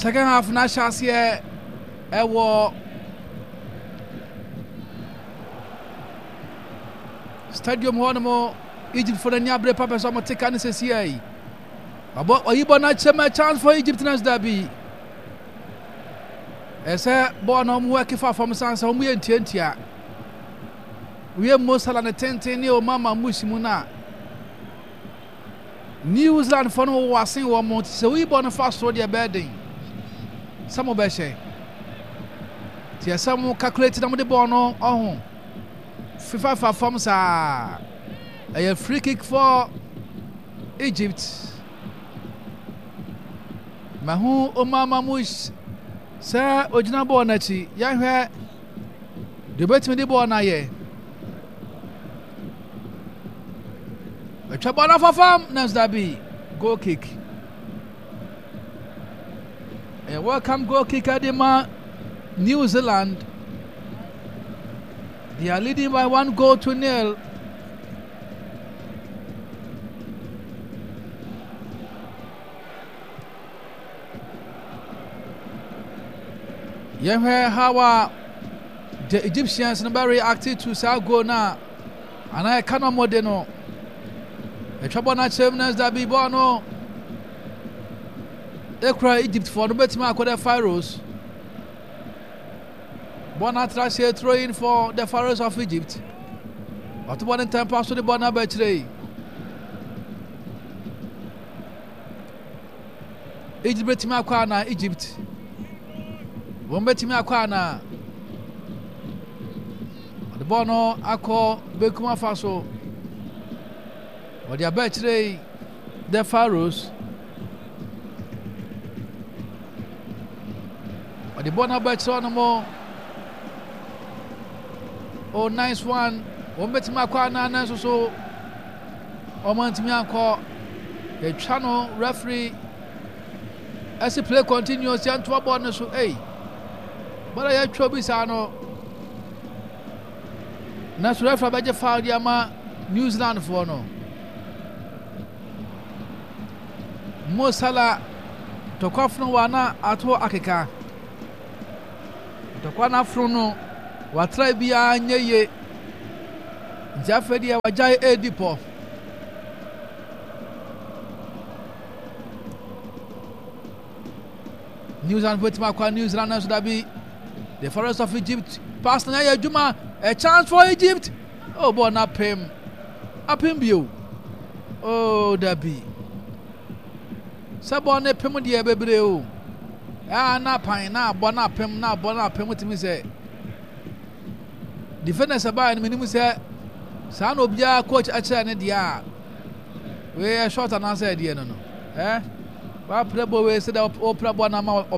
second half na chance here ewo stadium hono Egypt for the Nyabre Papa so mo take an sesi abo oyibo na chema chance for Egypt na derby ese bo na mo work for from sansa mo yentia we Mo Salah na tenten ni o mama mushimu na New Zealand for no wasin wo mo so we born fast road the building some be she ti some calculate na mo de ball no ohun FIFA form sa a free kick for Egypt mahu o mama mush sa ojina ball na chi ya hwe de bet me de ball na ye Chabana Fafam Nasdabi goal kick. A welcome goal kick Adema New Zealand. They are leading by 1-0. Yeah, how the Egyptians never reacted to South goal now, and I cannot modeno. A trouble not serving that be born. No, they cry Egypt for the better mark with the Pharaohs. Bonat last year throwing for the Pharaohs of Egypt. But one in time pass to the Bonner today. Egypt better mark Egypt. One better mark the Bono Ako Bekuma Faso. But they are better today, the Pharaohs. But the Bonner better on more. Oh, nice one. One better Makwana, nice so. Omantimia the channel referee as the play continues. Young to a bonus. Hey, but I had trouble. Sano. Nasu referee by the foul Yama New Zealand for no. Mo Salah tokofno wana ato akeka tokwana frono watra bia nyeye njafedi ya wajai edipo New Zealand wetima kwa New Zealand na so da be the Pharaohs of Egypt pass na ya Juma a chance for Egypt oh boy na pem apem bio oh da be Sabo ne pem de bebre o na pan na abo na pem na abo na pem timi se defenders aba ne minimu se sa na obia coach a kire ne dia we short na say dia no wa prebo we se da o prebo na ma